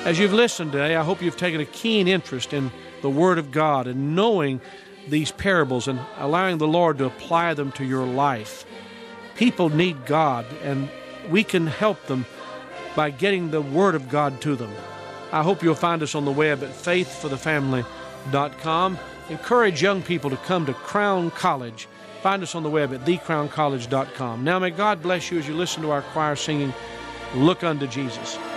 As you've listened today, I hope you've taken a keen interest in the Word of God and knowing these parables and allowing the Lord to apply them to your life. People need God, and we can help them by getting the Word of God to them. I hope you'll find us on the web at faithforthefamily.com. Encourage young people to come to Crown College. Find us on the web at thecrowncollege.com. Now may God bless you as you listen to our choir singing, Look Unto Jesus.